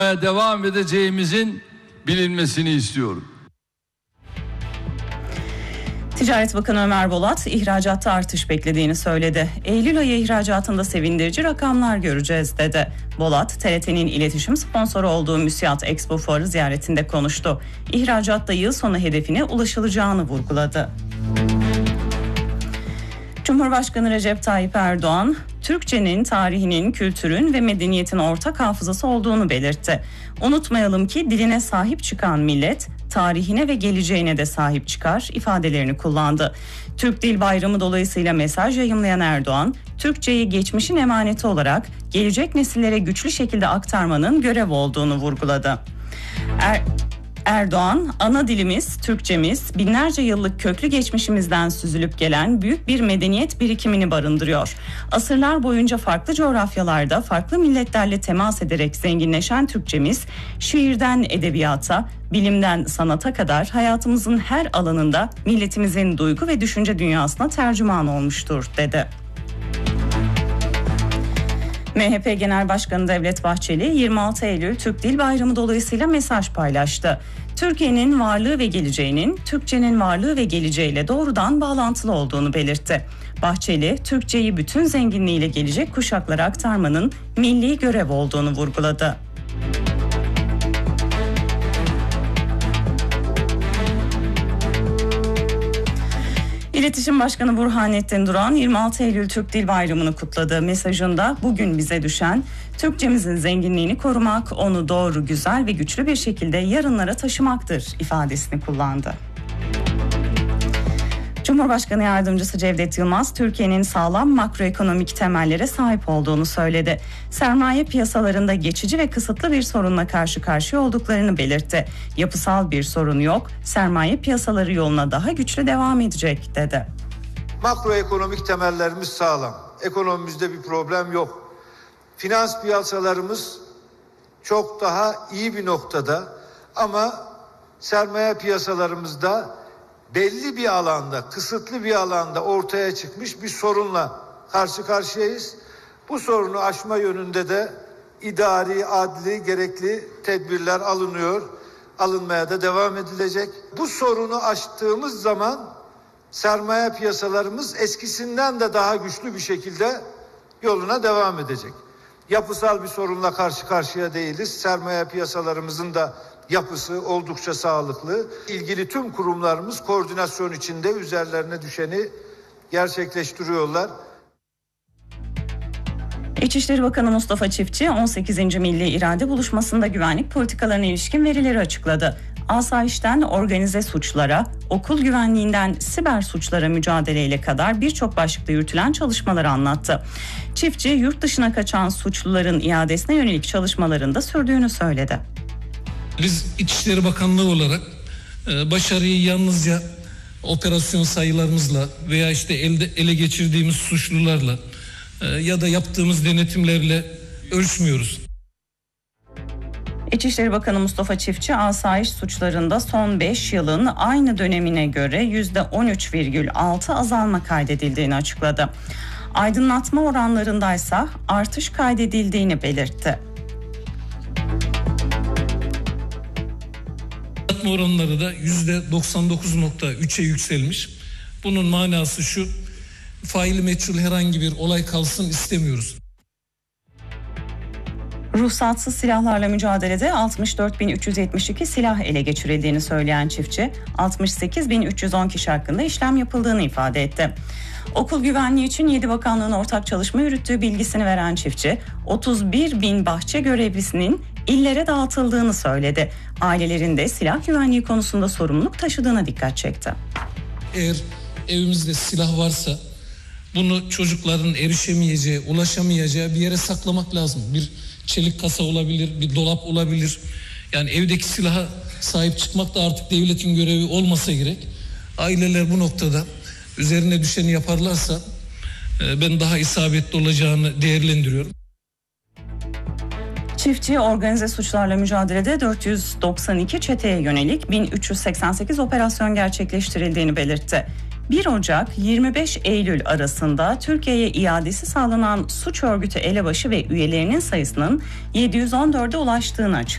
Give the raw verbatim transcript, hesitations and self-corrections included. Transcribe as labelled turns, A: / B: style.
A: devam edeceğimizin bilinmesini istiyorum.
B: Ticaret Bakanı Ömer Bolat, ihracatta artış beklediğini söyledi. Eylül ayı ihracatında sevindirici rakamlar göreceğiz dedi. Bolat, T R T'nin iletişim sponsoru olduğu Müsiat Expo Fuarı ziyaretinde konuştu. İhracatta yıl sonu hedefine ulaşılacağını vurguladı. Cumhurbaşkanı Recep Tayyip Erdoğan, Türkçenin, tarihinin, kültürün ve medeniyetin ortak hafızası olduğunu belirtti. Unutmayalım ki diline sahip çıkan millet, tarihine ve geleceğine de sahip çıkar ifadelerini kullandı. Türk Dil Bayramı dolayısıyla mesaj yayımlayan Erdoğan, Türkçeyi geçmişin emaneti olarak gelecek nesillere güçlü şekilde aktarmanın görev olduğunu vurguladı. Er- Erdoğan, ana dilimiz, Türkçemiz, binlerce yıllık köklü geçmişimizden süzülüp gelen büyük bir medeniyet birikimini barındırıyor. Asırlar boyunca farklı coğrafyalarda farklı milletlerle temas ederek zenginleşen Türkçemiz, şiirden edebiyata, bilimden sanata kadar hayatımızın her alanında milletimizin duygu ve düşünce dünyasına tercüman olmuştur, dedi. M H P Genel Başkanı Devlet Bahçeli, yirmi altı Eylül Türk Dil Bayramı dolayısıyla mesaj paylaştı. Türkiye'nin varlığı ve geleceğinin, Türkçenin varlığı ve geleceğiyle doğrudan bağlantılı olduğunu belirtti. Bahçeli, Türkçeyi bütün zenginliğiyle gelecek kuşaklara aktarmanın milli görev olduğunu vurguladı. İletişim Başkanı Burhanettin Duran, yirmi altı Eylül Türk Dil Bayramı'nı kutladı. Mesajında bugün bize düşen Türkçemizin zenginliğini korumak, onu doğru, güzel ve güçlü bir şekilde yarınlara taşımaktır ifadesini kullandı. Cumhurbaşkanı Yardımcısı Cevdet Yılmaz, Türkiye'nin sağlam makroekonomik temellere sahip olduğunu söyledi. Sermaye piyasalarında geçici ve kısıtlı bir sorunla karşı karşıya olduklarını belirtti. Yapısal bir sorun yok, sermaye piyasaları yoluna daha güçlü devam edecek, dedi.
C: Makroekonomik temellerimiz sağlam. Ekonomimizde bir problem yok. Finans piyasalarımız çok daha iyi bir noktada ama sermaye piyasalarımızda belli bir alanda, kısıtlı bir alanda ortaya çıkmış bir sorunla karşı karşıyayız. Bu sorunu aşma yönünde de idari, adli, gerekli tedbirler alınıyor, alınmaya da devam edilecek. Bu sorunu aştığımız zaman sermaye piyasalarımız eskisinden de daha güçlü bir şekilde yoluna devam edecek. Yapısal bir sorunla karşı karşıya değiliz. Sermaye piyasalarımızın da yapısı oldukça sağlıklı. İlgili tüm kurumlarımız koordinasyon içinde üzerlerine düşeni gerçekleştiriyorlar.
B: İçişleri Bakanı Mustafa Çiftçi, on sekizinci Milli İrade Buluşması'nda güvenlik politikalarına ilişkin verileri açıkladı. Asayişten organize suçlara, okul güvenliğinden siber suçlara mücadeleyle kadar birçok başlıkta yürütülen çalışmaları anlattı. Çiftçi, yurt dışına kaçan suçluların iadesine yönelik çalışmaların da sürdüğünü söyledi.
D: Biz İçişleri Bakanlığı olarak başarıyı yalnızca operasyon sayılarımızla veya işte elde, ele geçirdiğimiz suçlularla ya da yaptığımız denetimlerle ölçmüyoruz.
B: İçişleri Bakanı Mustafa Çiftçi, asayiş suçlarında son beş yılın aynı dönemine göre yüzde on üç virgül altı azalma kaydedildiğini açıkladı. Aydınlatma oranlarındaysa artış kaydedildiğini belirtti.
D: Aydınlatma oranları da yüzde doksan dokuz nokta üçe yükselmiş. Bunun manası şu: faili meçhul herhangi bir olay kalsın istemiyoruz.
B: Ruhsatsız silahlarla mücadelede altmış dört bin üç yüz yetmiş iki silah ele geçirildiğini söyleyen Çiftçi, altmış sekiz bin üç yüz on kişi hakkında işlem yapıldığını ifade etti. Okul güvenliği için yedi bakanlığın ortak çalışma yürüttüğü bilgisini veren Çiftçi, otuz bir bin bahçe görevlisinin illere dağıtıldığını söyledi. Ailelerin de silah güvenliği konusunda sorumluluk taşıdığına dikkat çekti.
D: Eğer evimizde silah varsa bunu çocukların erişemeyeceği, ulaşamayacağı bir yere saklamak lazım. Bir çelik kasa olabilir, bir dolap olabilir. Yani evdeki silaha sahip çıkmak da artık devletin görevi olmasa gerek. Aileler bu noktada üzerine düşeni yaparlarsa ben daha isabetli olacağını değerlendiriyorum.
B: Çiftçi, organize suçlarla mücadelede dört yüz doksan iki çeteye yönelik bin üç yüz seksen sekiz operasyon gerçekleştirildiğini belirtti. bir Ocak yirmi beş Eylül arasında Türkiye'ye iadesi sağlanan suç örgütü elebaşı ve üyelerinin sayısının yedi yüz on dörde ulaştığını açıkladı.